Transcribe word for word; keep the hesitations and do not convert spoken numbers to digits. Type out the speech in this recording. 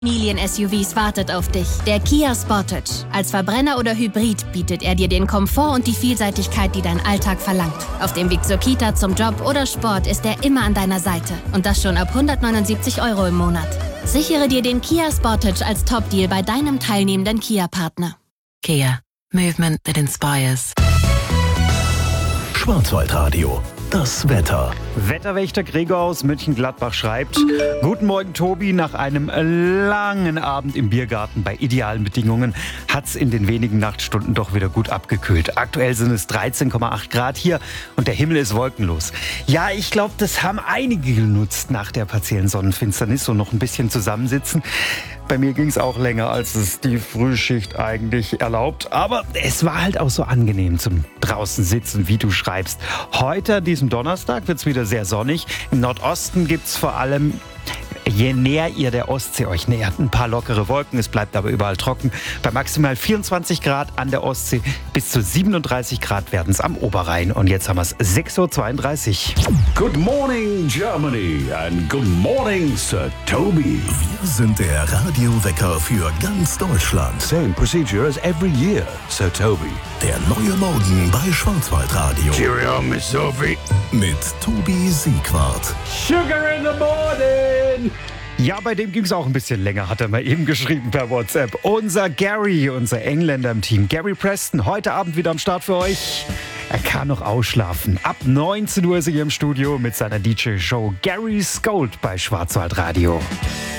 Familien-S U Vs wartet auf dich. Der Kia Sportage. Als Verbrenner oder Hybrid bietet er dir den Komfort und die Vielseitigkeit, die dein Alltag verlangt. Auf dem Weg zur Kita, zum Job oder Sport ist er immer an deiner Seite. Und das schon ab hundertneunundsiebzig Euro im Monat. Sichere dir den Kia Sportage als Top-Deal bei deinem teilnehmenden Kia-Partner. Kia. Movement that inspires. Schwarzwaldradio. Das Wetter. Wetterwächter Gregor aus Mönchengladbach schreibt: Guten Morgen, Tobi. Nach einem langen Abend im Biergarten bei idealen Bedingungen hat's in den wenigen Nachtstunden doch wieder gut abgekühlt. Aktuell sind es dreizehn Komma acht Grad hier und der Himmel ist wolkenlos. Ja, ich glaube, das haben einige genutzt nach der partiellen Sonnenfinsternis, so noch ein bisschen zusammensitzen. Bei mir ging es auch länger, als es die Frühschicht eigentlich erlaubt. Aber es war halt auch so angenehm zum draußen sitzen, wie du schreibst. Heute, an diesem Donnerstag, wird es wieder sehr sonnig. Im Nordosten gibt es vor allem, je näher ihr der Ostsee euch nähert, ein paar lockere Wolken. Es bleibt aber überall trocken. Bei maximal vierundzwanzig Grad an der Ostsee, bis zu siebenunddreißig Grad werden es am Oberrhein. Und jetzt haben wir es sechs Uhr zweiunddreißig. Good morning, Germany. And good morning, Sir Toby. Wir sind der Radiowecker für ganz Deutschland. Same procedure as every year, Sir Toby. Der neue Morgen bei Schwarzwaldradio. Cheerio, Miss Sophie. Mit Tobi Siegwart. Sugar in the morning! Ja, bei dem ging es auch ein bisschen länger, hat er mal eben geschrieben per WhatsApp. Unser Gary, unser Engländer im Team, Gary Preston, heute Abend wieder am Start für euch. Er kann noch ausschlafen. Ab neunzehn Uhr ist er hier im Studio mit seiner D J-Show Gary's Gold bei Schwarzwaldradio.